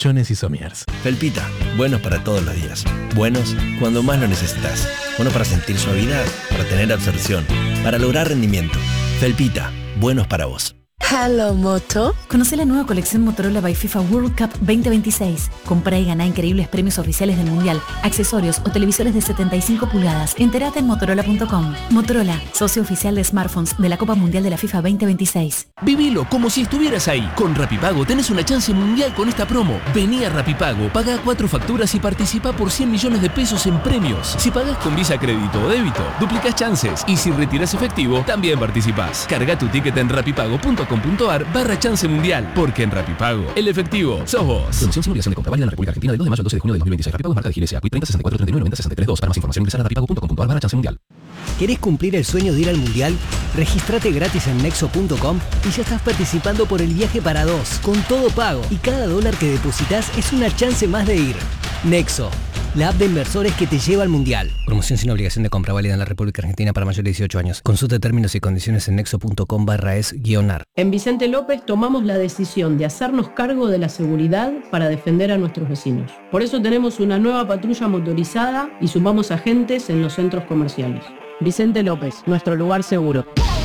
colchones y somiers. Felpita, buenos para todos los días. Buenos cuando más lo necesitas. Buenos para sentir suavidad, para tener absorción, para lograr rendimiento. Felpita, buenos para vos. Hello Moto. Conoce la nueva colección Motorola by FIFA World Cup 2026. Comprá y ganá increíbles premios oficiales del Mundial, accesorios o televisores de 75 pulgadas. Entérate en motorola.com. Motorola, socio oficial de smartphones de la Copa Mundial de la FIFA 2026. Vivilo como si estuvieras ahí. Con Rapipago tenés una chance mundial con esta promo. Vení a Rapipago, pagá 4 facturas y participá por 100 millones de pesos en premios. Si pagás con Visa, crédito o débito, duplicás chances. Y si retirás efectivo, también participás. Carga tu ticket en rapipago.com.ar/chance mundial. Porque en Rapipago, el efectivo sos vos. Promoción sin obligación de compra, válida en la República Argentina del 2 de mayo al 12 de junio de 2026. Rapipago es marca de Ginesia. Quick 30 64 39 90 63 2. Para más información ingresar a rapipago.com.ar/chance mundial. ¿Querés cumplir el sueño de ir al mundial? Regístrate gratis en nexo.com y ya estás participando por el viaje para dos, con todo pago. Y cada dólar que depositas es una chance más de ir. Nexo, la app de inversores que te lleva al mundial. Promoción sin obligación de compra, válida en la República Argentina para mayores de 18 años. Consulta términos y condiciones en nexo.com/es-ar. En Vicente López tomamos la decisión de hacernos cargo de la seguridad para defender a nuestros vecinos. Por eso tenemos una nueva patrulla motorizada y sumamos agentes en los centros comerciales. Vicente López, nuestro lugar seguro.